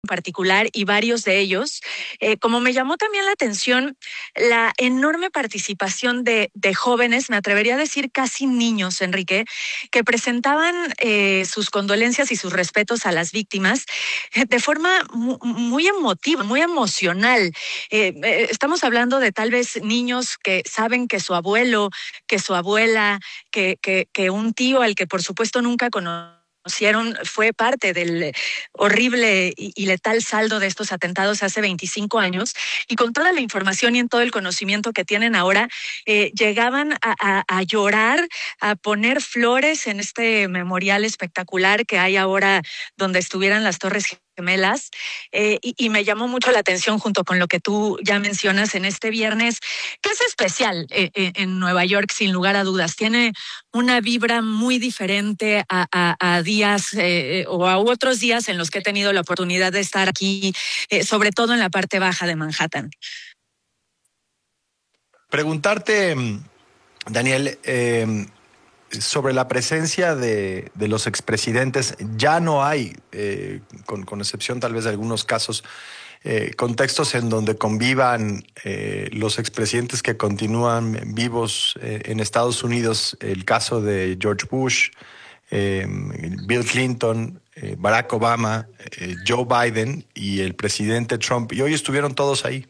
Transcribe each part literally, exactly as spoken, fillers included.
particular y varios de ellos, eh, como me llamó también la atención la enorme participación de, de jóvenes, me atrevería a decir casi niños, Enrique, que presentaban eh, sus condolencias y sus respetos a las víctimas eh, de forma mu muy emotiva, muy emocional. Eh, eh, estamos hablando de tal vez niños que saben que su abuelo, que su abuela, que, que, que un tío al que por supuesto nunca conocieron, fue parte del horrible y, y letal saldo de estos atentados hace veinticinco años, y con toda la información y en todo el conocimiento que tienen ahora, eh, llegaban a, a, a llorar, a poner flores en este memorial espectacular que hay ahora donde estuvieran las Torres Gemelas, eh, y, y me llamó mucho la atención junto con lo que tú ya mencionas en este viernes, que es especial eh, eh, en Nueva York, sin lugar a dudas. Tiene una vibra muy diferente a, a, a días eh, o a otros días en los que he tenido la oportunidad de estar aquí, eh, sobre todo en la parte baja de Manhattan. Preguntarte, Daniel, eh, sobre la presencia de, de los expresidentes. Ya no hay, eh, con, con excepción tal vez de algunos casos, eh, contextos en donde convivan eh, los expresidentes que continúan vivos eh, en Estados Unidos. El caso de George Bush, eh, Bill Clinton, eh, Barack Obama, eh, Joe Biden y el presidente Trump. Y hoy estuvieron todos ahí.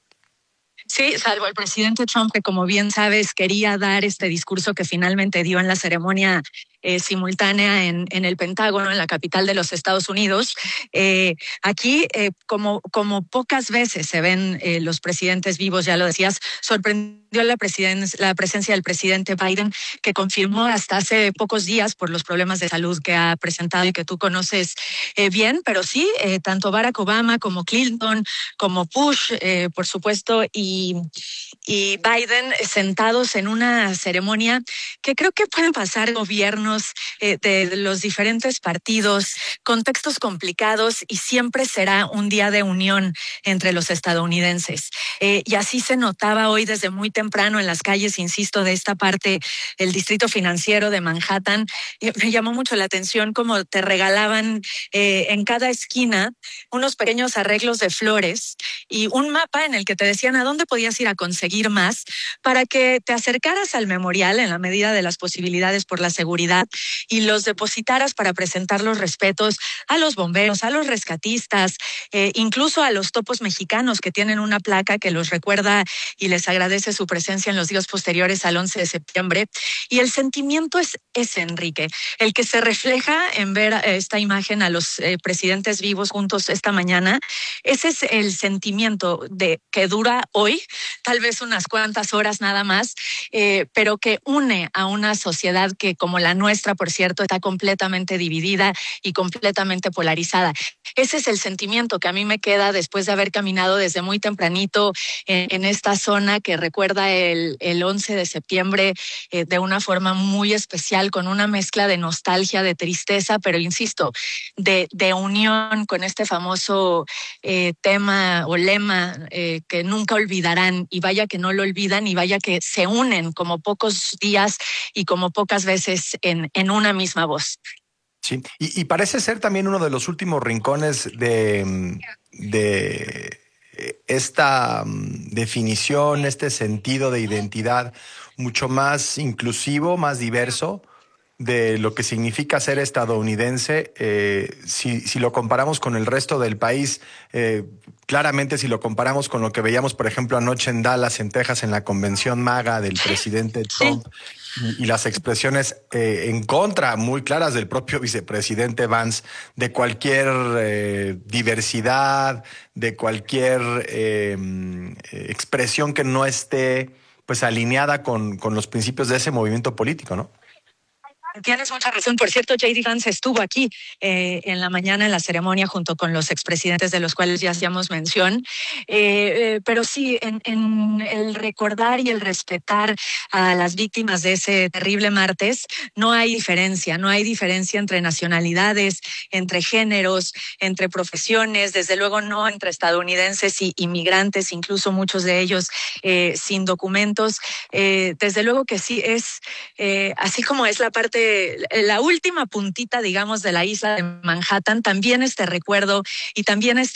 Sí, salvo el presidente Trump, que como bien sabes quería dar este discurso que finalmente dio en la ceremonia eh, simultánea en, en el Pentágono, en la capital de los Estados Unidos. Eh, aquí, eh, como, como pocas veces se ven eh, los presidentes vivos, ya lo decías, sorprendió la, la presencia del presidente Biden, que confirmó hasta hace pocos días por los problemas de salud que ha presentado y que tú conoces eh, bien, pero sí, eh, tanto Barack Obama como Clinton, como Bush, eh, por supuesto, y, y Biden sentados en una ceremonia que creo que pueden pasar gobiernos eh, de los diferentes partidos, contextos complicados, y siempre será un día de unión entre los estadounidenses. Eh, y así se notaba hoy desde muy temprano en las calles, insisto, de esta parte del distrito financiero de Manhattan. Eh, me llamó mucho la atención cómo te regalaban eh, en cada esquina unos pequeños arreglos de flores y un mapa en el que te decían a dónde podías ir a conseguir más para que te acercaras al memorial en la medida de las posibilidades por la seguridad y los depositaras para presentar los respetos a los bomberos, a los rescatistas, eh, incluso a los topos mexicanos que tienen una placa que los recuerda y les agradece su presencia en los días posteriores al once de septiembre. Y el sentimiento es ese, Enrique, el que se refleja en ver esta imagen a los eh, presidentes vivos juntos esta mañana. Ese es el sentimiento de que dura hoy, tal vez unas cuantas horas nada más, eh, pero que une a una sociedad que, como la nuestra, por cierto, está completamente dividida y completamente polarizada. Ese es el sentimiento que a mí me queda después de haber caminado desde muy tempranito en, en esta zona que recuerda el, el once de septiembre eh, de una forma muy especial, con una mezcla de nostalgia, de tristeza, pero insisto, de, de unión con este famoso eh, tema o lema eh, que nunca olvidarán, y vaya que no lo olvidan, y vaya que se unen como pocos días y como pocas veces en, en una misma voz. Sí, y, y parece ser también uno de los últimos rincones de, de esta definición, este sentido de identidad mucho más inclusivo, más diverso de lo que significa ser estadounidense. Eh, si, si lo comparamos con el resto del país, eh, claramente si lo comparamos con lo que veíamos, por ejemplo, anoche en Dallas, en Texas, en la convención MAGA del presidente Trump, sí, y, y las expresiones eh, en contra muy claras del propio vicepresidente Vance de cualquier eh, diversidad, de cualquier eh, expresión que no esté pues alineada con, con los principios de ese movimiento político, ¿no? Tienes mucha razón. Por cierto, J D Vance estuvo aquí eh, en la mañana en la ceremonia junto con los expresidentes de los cuales ya hacíamos mención. Eh, eh, pero sí, en, en el recordar y el respetar a las víctimas de ese terrible martes, no hay diferencia, no hay diferencia entre nacionalidades, entre géneros, entre profesiones, desde luego no entre estadounidenses y inmigrantes, incluso muchos de ellos eh, sin documentos. Eh, desde luego que sí, es eh, así como es la parte eh, la última puntita, digamos, de la isla de Manhattan, también este recuerdo y también este